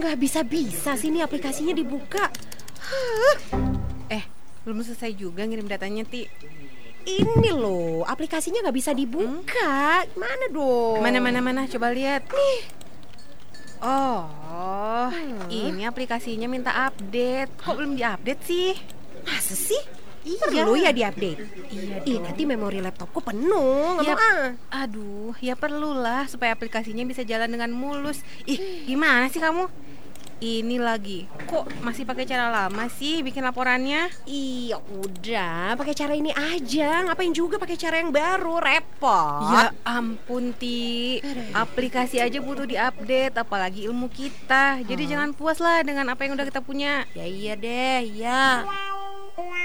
nggak bisa-bisa sih nih aplikasinya dibuka? Belum selesai juga ngirim datanya, Ti. Ini loh, aplikasinya nggak bisa dibuka. Mana dong? Mana, coba lihat. Nih. Oh, ini aplikasinya minta update. Kok belum diupdate sih? Masa sih? Iya. Perlu ya diupdate? Iya dong. Nanti memori laptopku penuh. Nggak Ya, mau. aduh, ya perlulah supaya aplikasinya bisa jalan dengan mulus. Gimana sih kamu? Ini lagi, kok masih pakai cara lama sih bikin laporannya? Iya udah, pakai cara ini aja. Ngapain juga pakai cara yang baru? Repot. Ya ampun, Ti. Aplikasi aja butuh diupdate, apalagi ilmu kita. Jadi jangan puas lah dengan apa yang udah kita punya. Ya iya deh, ya.